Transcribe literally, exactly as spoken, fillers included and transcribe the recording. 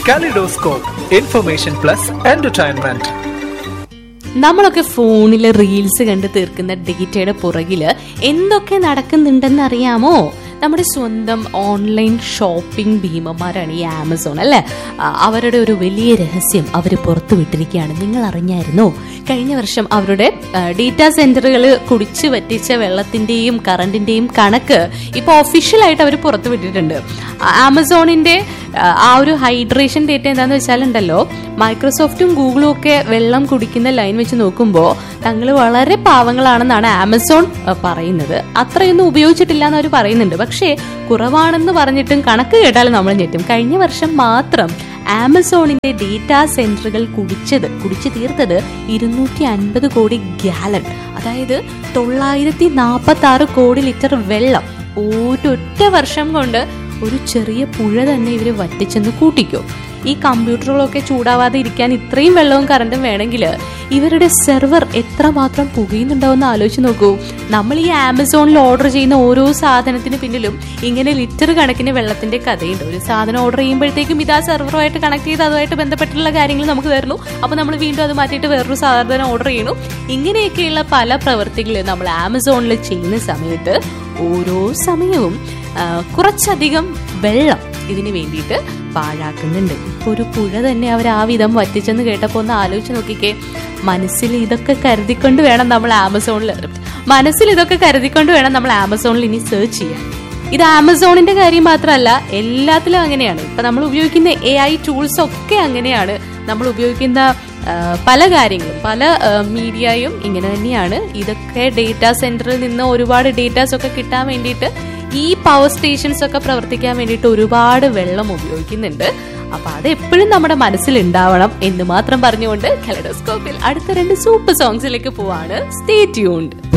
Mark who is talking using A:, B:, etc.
A: Kaleidoscope, information plus entertainment.
B: നമ്മളൊക്കെ ഫോണിൽ reels കണ്ട് തീർക്കുന്ന ഡേറ്റയുടെ പുറകില് എന്തൊക്കെ നടക്കുന്നുണ്ടെന്ന് അറിയാമോ? നമ്മുടെ സ്വന്തം ഓൺലൈൻ ഷോപ്പിംഗ് ഭീമന്മാരാണ് ഈ ആമസോൺ, അല്ലെ? അവരുടെ ഒരു വലിയ രഹസ്യം അവർ പുറത്തു വിട്ടിരിക്കുകയാണ്. നിങ്ങൾ അറിഞ്ഞായിരുന്നോ? കഴിഞ്ഞ വർഷം അവരുടെ ഡേറ്റാ സെന്ററുകൾ കുടിച്ചു വറ്റിച്ച വെള്ളത്തിന്റെയും കറണ്ടിന്റെയും കണക്ക് ഇപ്പൊ ഒഫീഷ്യലായിട്ട് അവർ പുറത്തു വിട്ടിട്ടുണ്ട്. ആമസോണിന്റെ ആ ഒരു ഹൈഡ്രേഷൻ ഡേറ്റ എന്താന്ന് വെച്ചാലുണ്ടല്ലോ, മൈക്രോസോഫ്റ്റും ഗൂഗിളും ഒക്കെ വെള്ളം കുടിക്കുന്ന ലൈൻ വെച്ച് നോക്കുമ്പോൾ തങ്ങൾ വളരെ പാവങ്ങളാണെന്നാണ് ആമസോൺ പറയുന്നത്. അത്രയൊന്നും ഉപയോഗിച്ചിട്ടില്ല എന്ന് അവർ പറയുന്നുണ്ട്. പക്ഷേ കുറവാണെന്ന് പറഞ്ഞിട്ടും കണക്ക് കേട്ടാൽ നമ്മൾ ഞെട്ടും. കഴിഞ്ഞ വർഷം മാത്രം ആമസോണിന്റെ ഡേറ്റാ സെന്ററുകൾ കുടിച്ചത് കുടിച്ചു തീർത്തത് ഇരുന്നൂറ്റി അൻപത് കോടി ഗാലൻ, അതായത് തൊള്ളായിരത്തി നാൽപ്പത്തി ആറ് കോടി ലിറ്റർ വെള്ളം ഒരൊറ്റ വർഷം കൊണ്ട് ഒരു ചെറിയ പുഴ തന്നെ ഇവര് വറ്റിച്ചെന്ന് കൂട്ടിക്കോ. ഈ കമ്പ്യൂട്ടറുകളൊക്കെ ചൂടാവാതെ ഇരിക്കാൻ ഇത്രയും വെള്ളവും കറണ്ടും വേണമെങ്കിൽ ഇവരുടെ സെർവർ എത്രമാത്രം പുകയുന്നുണ്ടാവുമെന്ന് ആലോചിച്ച് നോക്കൂ. നമ്മൾ ഈ ആമസോണിൽ ഓർഡർ ചെയ്യുന്ന ഓരോ സാധനത്തിന് പിന്നിലും ഇങ്ങനെ ലിറ്റർ കണക്കിന് വെള്ളത്തിന്റെ കഥയുണ്ട്. ഒരു സാധനം ഓർഡർ ചെയ്യുമ്പോഴത്തേക്കും ഇത് ആ സെർവറുമായിട്ട് കണക്ട് ചെയ്ത് അതുമായിട്ട് ബന്ധപ്പെട്ടുള്ള കാര്യങ്ങൾ നമുക്ക് തരുന്നു. അപ്പൊ നമ്മൾ വീണ്ടും അത് മാറ്റിയിട്ട് വേറൊരു സാധനം ഓർഡർ ചെയ്യണു. ഇങ്ങനെയൊക്കെയുള്ള പല പ്രവൃത്തികൾ നമ്മൾ ആമസോണിൽ ചെയ്യുന്ന സമയത്ത് ഓരോ സമയവും കുറച്ചധികം വെള്ളം ഇതിന് വേണ്ടിയിട്ട് പാഴാക്കുന്നുണ്ട്. ഇപ്പൊ ഒരു പുഴ തന്നെ അവർ ആ വിധം വറ്റിച്ചെന്ന് കേട്ടപ്പോ ഒന്ന് ആലോചിച്ച് നോക്കിക്കേ. മനസ്സിൽ ഇതൊക്കെ കരുതിക്കൊണ്ട് വേണം നമ്മൾ ആമസോണിൽ മനസ്സിൽ ഇതൊക്കെ കരുതിക്കൊണ്ട് വേണം നമ്മൾ ആമസോണിൽ ഇനി സെർച്ച് ചെയ്യാൻ. ഇത് ആമസോണിന്റെ കാര്യം മാത്രമല്ല, എല്ലാത്തിലും അങ്ങനെയാണ്. ഇപ്പൊ നമ്മൾ ഉപയോഗിക്കുന്ന എ ഐ ടൂൾസ് ഒക്കെ അങ്ങനെയാണ്. നമ്മൾ ഉപയോഗിക്കുന്ന പല കാര്യങ്ങളും പല മീഡിയയും ഇങ്ങനെ തന്നെയാണ്. ഇതൊക്കെ ഡേറ്റാ സെന്ററിൽ നിന്ന് ഒരുപാട് ഡേറ്റാസ് ഒക്കെ കിട്ടാൻ വേണ്ടിയിട്ട് ഈ പവർ സ്റ്റേഷൻസ് ഒക്കെ പ്രവർത്തിക്കാൻ വേണ്ടിയിട്ട് ഒരുപാട് വെള്ളം ഉപയോഗിക്കുന്നുണ്ട്. അപ്പൊ അത് എപ്പോഴും നമ്മുടെ മനസ്സിൽ ഉണ്ടാവണം എന്ന് മാത്രം പറഞ്ഞുകൊണ്ട് കലൈഡോസ്കോപ്പിൽ അടുത്ത രണ്ട് സൂപ്പർ സോങ്സിലേക്ക് പോവാണ്. Stay tuned.